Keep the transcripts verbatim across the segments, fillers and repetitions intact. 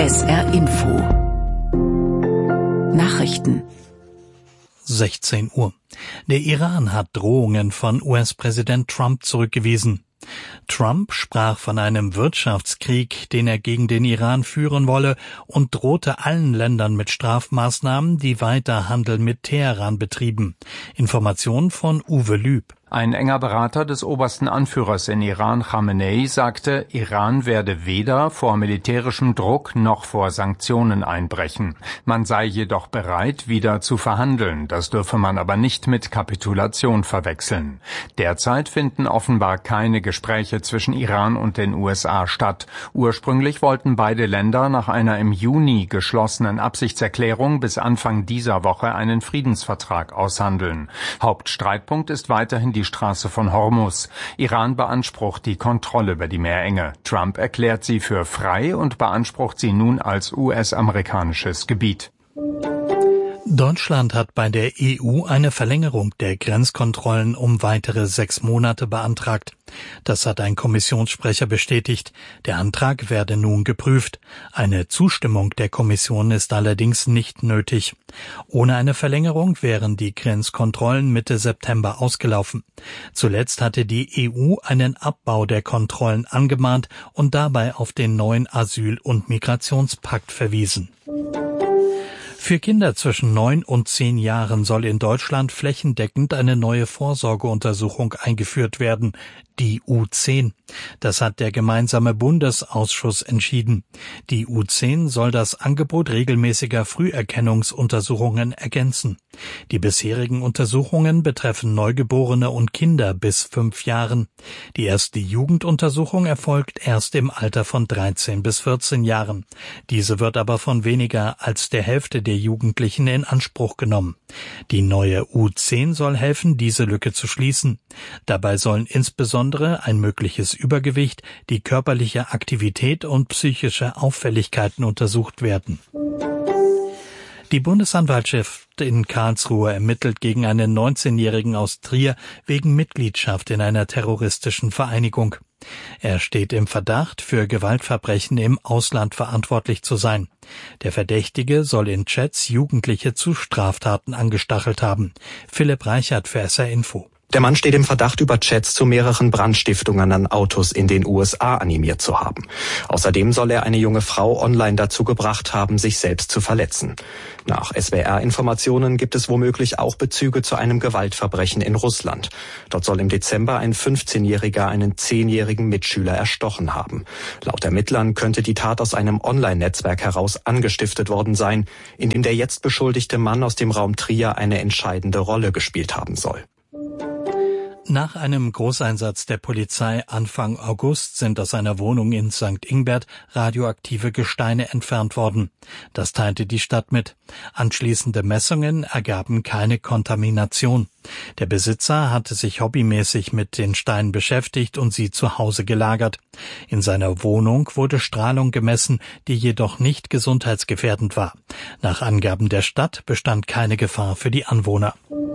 S R Info Nachrichten sechzehn Uhr. Der Iran hat Drohungen von U S-Präsident Trump zurückgewiesen. Trump sprach von einem Wirtschaftskrieg, den er gegen den Iran führen wolle, und drohte allen Ländern mit Strafmaßnahmen, die weiter Handel mit Teheran betrieben. Informationen von Uwe Lüb. Ein enger Berater des obersten Anführers in Iran, Khamenei, sagte, Iran werde weder vor militärischem Druck noch vor Sanktionen einbrechen. Man sei jedoch bereit, wieder zu verhandeln. Das dürfe man aber nicht mit Kapitulation verwechseln. Derzeit finden offenbar keine Gespräche zwischen Iran und den U S A statt. Ursprünglich wollten beide Länder nach einer im Juni geschlossenen Absichtserklärung bis Anfang dieser Woche einen Friedensvertrag aushandeln. Hauptstreitpunkt ist weiterhin die Straße von Hormuz. Iran beansprucht die Kontrolle über die Meerenge. Trump erklärt sie für frei und beansprucht sie nun als U S-amerikanisches Gebiet. Deutschland hat bei der E U eine Verlängerung der Grenzkontrollen um weitere sechs Monate beantragt. Das hat ein Kommissionssprecher bestätigt. Der Antrag werde nun geprüft. Eine Zustimmung der Kommission ist allerdings nicht nötig. Ohne eine Verlängerung wären die Grenzkontrollen Mitte September ausgelaufen. Zuletzt hatte die E U einen Abbau der Kontrollen angemahnt und dabei auf den neuen Asyl- und Migrationspakt verwiesen. Für Kinder zwischen neun und zehn Jahren soll in Deutschland flächendeckend eine neue Vorsorgeuntersuchung eingeführt werden, die U zehn. Das hat der gemeinsame Bundesausschuss entschieden. Die U zehn soll das Angebot regelmäßiger Früherkennungsuntersuchungen ergänzen. Die bisherigen Untersuchungen betreffen Neugeborene und Kinder bis fünf Jahren. Die erste Jugenduntersuchung erfolgt erst im Alter von dreizehn bis vierzehn Jahren. Diese wird aber von weniger als der Hälfte der Jugendlichen in Anspruch genommen. Die neue U zehn soll helfen, diese Lücke zu schließen. Dabei sollen insbesondere ein mögliches Übergewicht, die körperliche Aktivität und psychische Auffälligkeiten untersucht werden. Die Bundesanwaltschaft in Karlsruhe ermittelt gegen einen neunzehnjährigen aus Trier wegen Mitgliedschaft in einer terroristischen Vereinigung. Er steht im Verdacht, für Gewaltverbrechen im Ausland verantwortlich zu sein. Der Verdächtige soll in Chats Jugendliche zu Straftaten angestachelt haben. Philipp Reichert für S R Info. Der Mann steht im Verdacht, über Chats zu mehreren Brandstiftungen an Autos in den U S A animiert zu haben. Außerdem soll er eine junge Frau online dazu gebracht haben, sich selbst zu verletzen. Nach S W R-Informationen gibt es womöglich auch Bezüge zu einem Gewaltverbrechen in Russland. Dort soll im Dezember ein fünfzehnjähriger einen zehnjährigen Mitschüler erstochen haben. Laut Ermittlern könnte die Tat aus einem Online-Netzwerk heraus angestiftet worden sein, in dem der jetzt beschuldigte Mann aus dem Raum Trier eine entscheidende Rolle gespielt haben soll. Nach einem Großeinsatz der Polizei Anfang August sind aus einer Wohnung in Sankt Ingbert radioaktive Gesteine entfernt worden. Das teilte die Stadt mit. Anschließende Messungen ergaben keine Kontamination. Der Besitzer hatte sich hobbymäßig mit den Steinen beschäftigt und sie zu Hause gelagert. In seiner Wohnung wurde Strahlung gemessen, die jedoch nicht gesundheitsgefährdend war. Nach Angaben der Stadt bestand keine Gefahr für die Anwohner.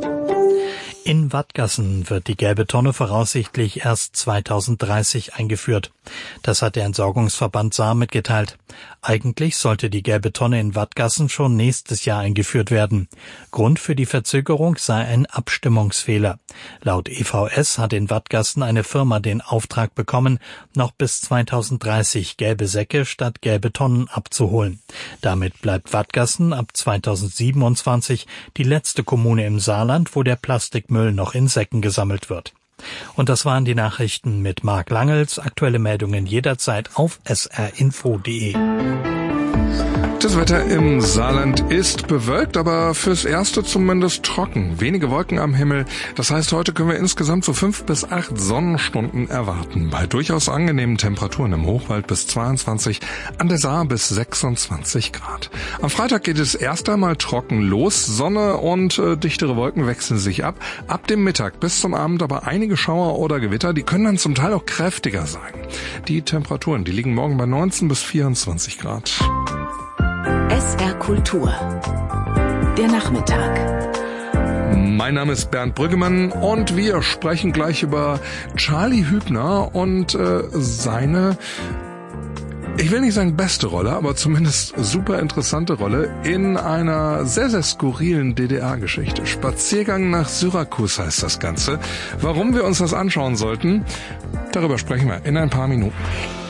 In Wadgassen wird die gelbe Tonne voraussichtlich erst zweitausenddreißig eingeführt. Das hat der Entsorgungsverband Saar mitgeteilt. Eigentlich sollte die gelbe Tonne in Wadgassen schon nächstes Jahr eingeführt werden. Grund für die Verzögerung sei ein Abstimmungsfehler. Laut E V S hat in Wadgassen eine Firma den Auftrag bekommen, noch bis zweitausenddreißig gelbe Säcke statt gelbe Tonnen abzuholen. Damit bleibt Wadgassen ab zweitausendsiebenundzwanzig die letzte Kommune im Saarland, wo der Plastikmüll noch in Säcken gesammelt wird. Und das waren die Nachrichten mit Marc Langels. Aktuelle Meldungen jederzeit auf s r info punkt d e. Das Wetter im Saarland ist bewölkt, aber fürs Erste zumindest trocken. Wenige Wolken am Himmel. Das heißt, heute können wir insgesamt so fünf bis acht Sonnenstunden erwarten. Bei durchaus angenehmen Temperaturen im Hochwald bis zweiundzwanzig, an der Saar bis sechsundzwanzig Grad. Am Freitag geht es erst einmal trocken los. Sonne und äh, dichtere Wolken wechseln sich ab. Ab dem Mittag bis zum Abend aber einige Schauer oder Gewitter. Die können dann zum Teil auch kräftiger sein. Die Temperaturen, die liegen morgen bei neunzehn bis vierundzwanzig Grad. S R Kultur. Der Nachmittag. Mein Name ist Bernd Brüggemann und wir sprechen gleich über Charlie Hübner und äh, seine ich will nicht sagen beste Rolle, aber zumindest super interessante Rolle in einer sehr, sehr skurrilen D D R-Geschichte. Spaziergang nach Syrakus heißt das Ganze. Warum wir uns das anschauen sollten, darüber sprechen wir in ein paar Minuten.